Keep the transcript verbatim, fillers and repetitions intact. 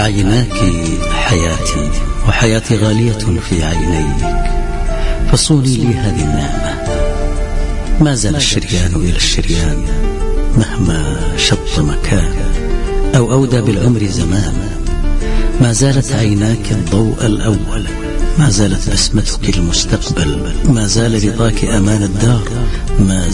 عيناك حياتي، وحياتي غالية في عينيك، فصوني لي هذه النعمة. ما زال الشريان إلى الشريان مهما شط مكان أو أودى بالعمر زمان. ما زالت عيناك الضوء الأول، ما زالت بسمتك المستقبل، ما زال رضاك أمان الدار، ما